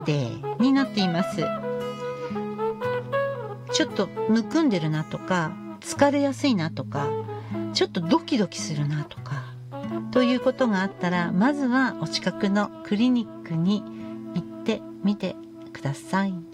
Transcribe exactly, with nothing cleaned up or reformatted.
定になっています。ちょっとむくんでるなとか、疲れやすいなとか、ちょっとドキドキするなとかということがあったら、まずはお近くのクリニックに行ってみてください。